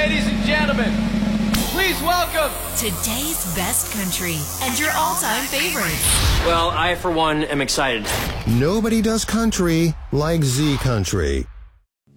ladies and gentlemen, please welcome today's best country and your all-time favorites. Well, I, for one, am excited. Nobody does country like Z Country.